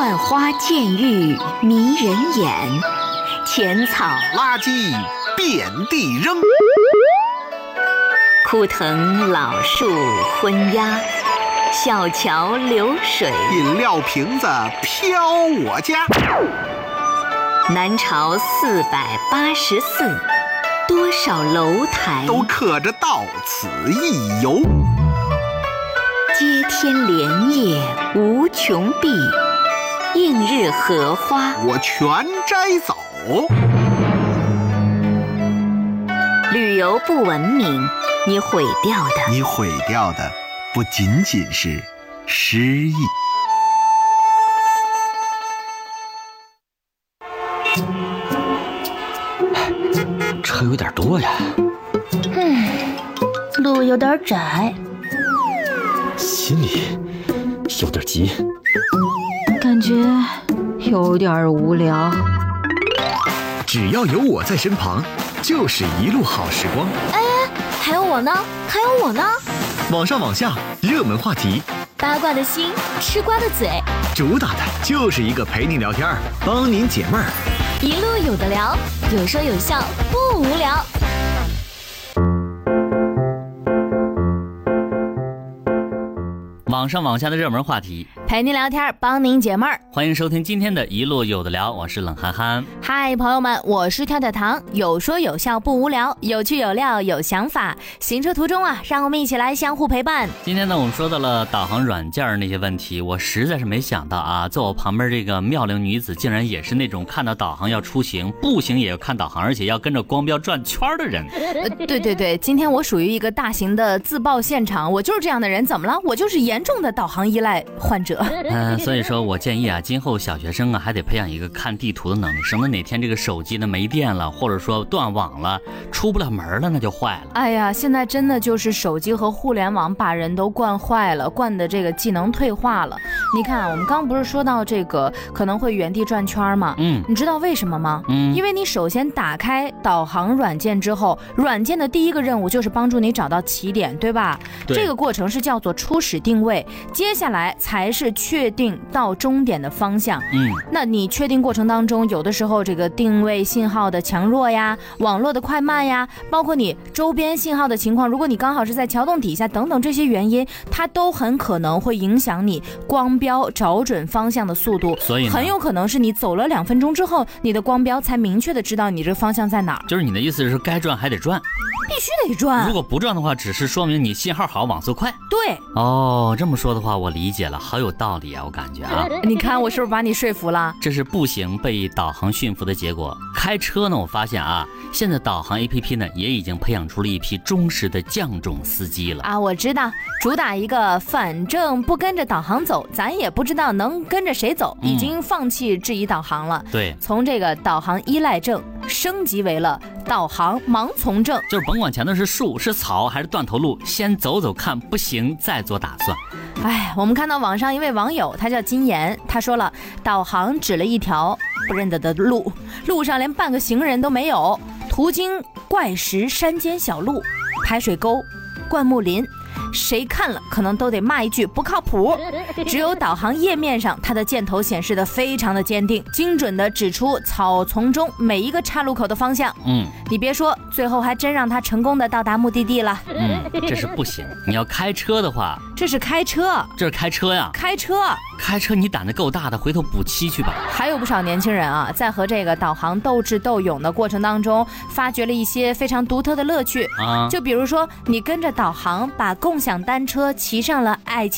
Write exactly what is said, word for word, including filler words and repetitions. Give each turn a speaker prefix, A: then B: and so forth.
A: 万花渐欲迷人眼，浅草
B: 垃圾遍地扔，
A: 枯藤老树昏鸦，小桥流水
B: 饮料瓶子飘我家。
A: 南朝四百八十寺，多少楼台
B: 都刻着到此一游。
A: 接天莲叶无穷碧，映日荷花
B: 我全摘走。
A: 旅游不文明，你毁掉的，
B: 你毁掉的不仅仅是诗意。
C: 车有点多呀。
D: 嗯，路有点窄，
C: 心里有点急，
D: 感觉有点无聊。
E: 只要有我在身旁，就是一路好时光。
D: 哎，还有我呢，还有我呢。
E: 网上网下，热门话题，
D: 八卦的心，吃瓜的嘴，
E: 主打的就是一个陪你聊天，帮您解闷儿。
D: 一路有的聊，有说有笑，不无聊。
F: 网上网下的热门话题，
D: 陪您聊天，帮您解闷儿。
F: 欢迎收听今天的一路有的聊，我是冷憨憨。
D: 嗨，朋友们，我是跳跳糖，有说有笑不无聊，有趣有料有想法。行车途中啊，让我们一起来相互陪伴。
F: 今天呢，我们说到了导航软件那些问题，我实在是没想到啊，坐我旁边这个妙龄女子竟然也是那种看到导航要出行，步行也要看导航，而且要跟着光标转圈的人。
D: 呃，对对对，今天我属于一个大型的自爆现场，我就是这样的人，怎么了？我就是严重的导航依赖患者。
F: 嗯、呃，所以说我建议啊，今后小学生啊还得培养一个看地图的能力，省得哪天这个手机呢没电了，或者说断网了，出不了门了，那就坏了。
D: 哎呀，现在真的就是手机和互联网把人都惯坏了，惯的这个技能退化了。你看啊，我们刚刚不是说到这个可能会原地转圈吗？
F: 嗯，
D: 你知道为什么吗？
F: 嗯，
D: 因为你首先打开导航软件之后，软件的第一个任务就是帮助你找到起点，对吧？
F: 对，
D: 这个过程是叫做初始定位，接下来才是确定到终点的方向。
F: 嗯，
D: 那你确定过程当中，有的时候这个定位信号的强弱呀，网络的快慢呀，包括你周边信号的情况，如果你刚好是在桥洞底下等等这些原因，它都很可能会影响你光标找准方向的速度。
F: 所以
D: 很有可能是你走了两分钟之后，你的光标才明确的知道你这个方向在哪儿。
F: 就是你的意思是该转还得转，
D: 必须得转。
F: 如果不转的话，只是说明你信号好，网速快。
D: 对。
F: 哦，这么说的话，我理解了，好有道理啊，我感觉啊。
D: 你看我是不是把你说服了？
F: 这是步行被导航驯服的结果。开车呢，我发现啊，现在导航 A P P 呢也已经培养出了一批忠实的将种司机了
D: 啊。我知道，主打一个反正不跟着导航走，咱也不知道能跟着谁走，已经放弃质疑导航了。
F: 嗯、对，
D: 从这个导航依赖症升级为了导航盲从症，
F: 就是甭管前头是树是草还是断头路，先走走看，不行再做打算。
D: 哎，我们看到网上一位网友，他叫金岩，他说了，导航指了一条不认得的路，路上连半个行人都没有，途经怪石山间小路、排水沟、灌木林，谁看了可能都得骂一句不靠谱。只有导航页面上，它的箭头显示的非常的坚定，精准的指出草丛中每一个岔路口的方向。
F: 嗯，
D: 你别说，最后还真让他成功的到达目的地了。
F: 嗯，这是不行。你要开车的话，
D: 这是开车，
F: 这是开车呀，
D: 开车，
F: 开车，你胆子够大的，回头补漆去吧。
D: 还有不少年轻人啊，在和这个导航斗智斗勇的过程当中，发掘了一些非常独特的乐趣啊。就比如说，你跟着导航把共享单车骑上了爱情